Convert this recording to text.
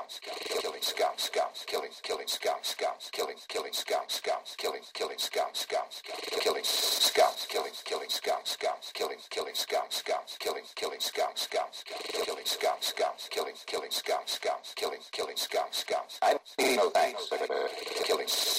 killing scouts, killing scouts, killing scouts, killing scouts, killing scouts, killing scouts, killing scouts, killing scouts, killing scouts, killing scouts, killing scouts. I need no thanks, killing